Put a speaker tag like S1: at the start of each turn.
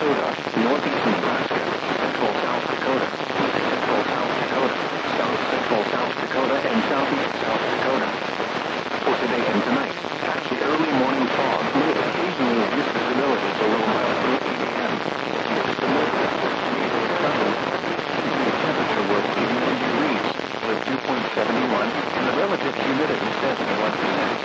S1: Minnesota, northeast Nebraska, central South Dakota, east central South Dakota, south central South Dakota, and southeast South Dakota. For today and tonight, patchy early morning fog may occasionally reduce visibility below mile 3 p.m. The northwest estimated southern. The temperature was 81 degrees, with 2.71, and the relative humidity 71%.